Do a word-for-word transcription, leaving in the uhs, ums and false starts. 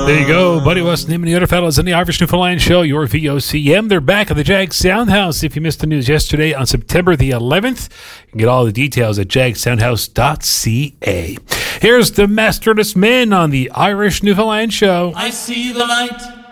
There you go, Buddy West and him and the other fellas on the Irish Newfoundland Show, your V O C M. They're back at the Jag Soundhouse. If you missed the news yesterday on September the eleventh, you can get all the details at jag soundhouse dot c a. Here's the Masterless Men on the Irish Newfoundland Show. I see the light